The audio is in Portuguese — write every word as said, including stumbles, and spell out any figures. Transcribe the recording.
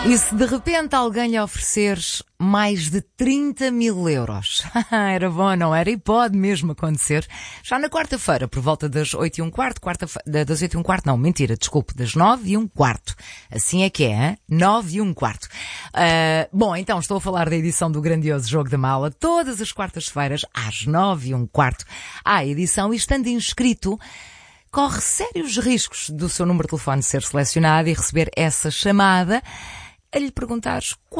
E se de repente alguém lhe oferecer mais de trinta mil euros? Era bom, não era? E pode mesmo acontecer. Já na quarta-feira, por volta das oito e um quarto, quarta das oito e um quarto, não, mentira, desculpe, das nove e um quarto. Assim é que é, hein? nove e um quarto. Uh, bom, então estou a falar da edição do grandioso Jogo da Mala, todas as quartas-feiras, às nove e um quarto, há a edição, e estando inscrito, corre sérios riscos do seu número de telefone ser selecionado e receber essa chamada a lhe perguntares